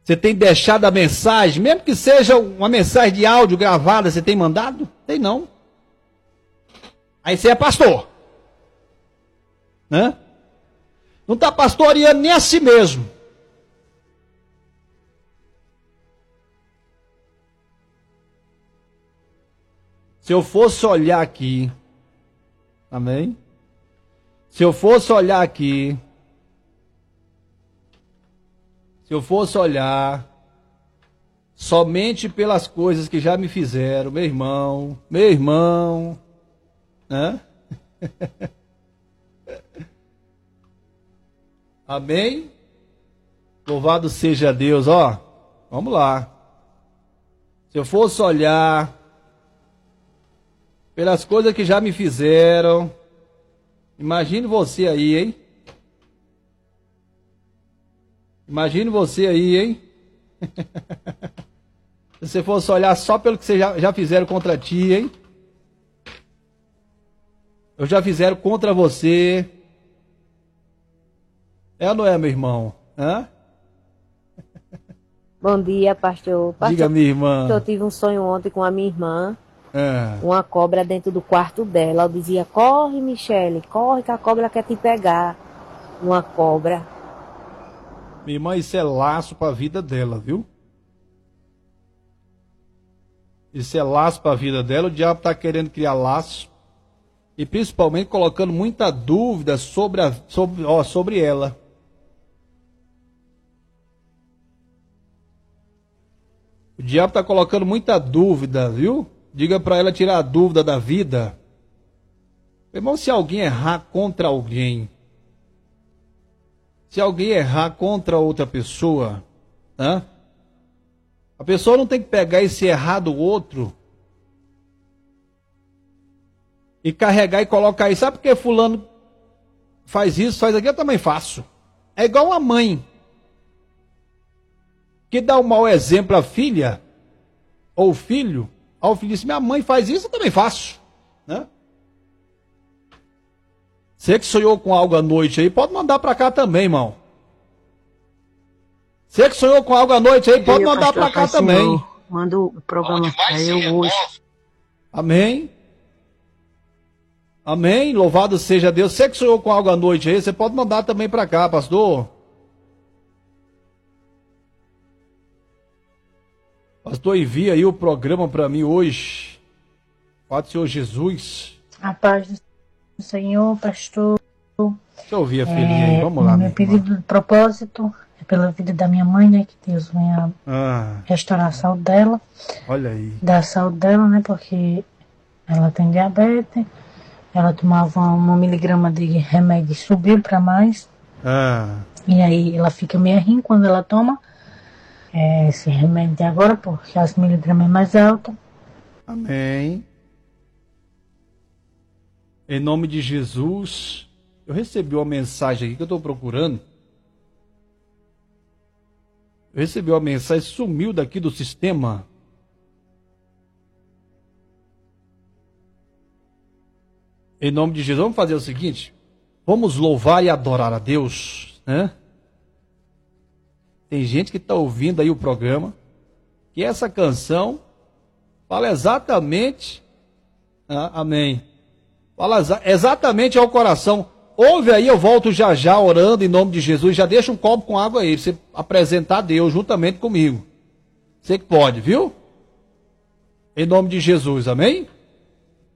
Você tem deixado a mensagem, mesmo que seja uma mensagem de áudio gravada, você tem mandado? Tem não. Aí você é pastor. Né? Não está pastoreando nem a si mesmo. Se eu fosse olhar aqui, amém? Se eu fosse olhar aqui, se eu fosse olhar somente pelas coisas que já me fizeram, meu irmão, né? Amém? Louvado seja Deus, ó. Vamos lá. Se eu fosse olhar pelas coisas que já me fizeram, imagine você aí, hein? Imagine você aí, hein? Se você fosse olhar só pelo que você já fizeram contra ti, hein? Ou já fizeram contra você. É ou não é, meu irmão? Hã? Bom dia, pastor. Diga, minha irmã. Eu tive um sonho ontem com a minha irmã. Uma cobra dentro do quarto dela. Eu dizia, corre, Michele, corre que a cobra quer te pegar. Uma cobra. Minha irmã, isso é laço para a vida dela, viu? Isso é laço para a vida dela. O diabo está querendo criar laço. E principalmente colocando muita dúvida sobre ela. O diabo está colocando muita dúvida, viu? Diga para ela tirar a dúvida da vida. Irmão, se alguém errar contra alguém, se alguém errar contra outra pessoa, né? A pessoa não tem que pegar esse errar do outro e carregar e colocar aí. Sabe por que fulano faz isso, faz aquilo? Eu também faço. É igual uma mãe que dá um mau exemplo à filha ou filho. Ao filho diz, minha mãe faz isso, eu também faço. Né? Você que sonhou com algo à noite aí, pode mandar para cá também, irmão. Você que sonhou com algo à noite aí, pode mandar para cá também. Manda o programa para eu hoje. Amém. Amém. Louvado seja Deus. Você que sonhou com algo à noite aí, você pode mandar também para cá, pastor. Pastor, envia aí o programa para mim hoje. Pode Senhor Jesus. A paz do Senhor, pastor. Deixa eu ouvir a filhinha aí, vamos lá. Meu pedido de propósito é pela vida da minha mãe, né? Que Deus venha restaurar a saúde dela. Olha aí. Dar a saúde dela, né? Porque ela tem diabetes. Ela tomava 1 miligrama de remédio e subiu para mais. E aí ela fica meio ruim quando ela toma esse remédio de agora, porque as miligramas é mais alta. Amém. Em nome de Jesus, eu recebi uma mensagem aqui que eu estou procurando. Eu recebi uma mensagem, sumiu daqui do sistema. Em nome de Jesus, vamos fazer o seguinte. Vamos louvar e adorar a Deus, né? Tem gente que está ouvindo aí o programa, que essa canção fala exatamente, amém, fala exatamente ao coração. Ouve aí, eu volto já já orando em nome de Jesus, já deixa um copo com água aí, para você apresentar a Deus juntamente comigo. Você que pode, viu? Em nome de Jesus, amém?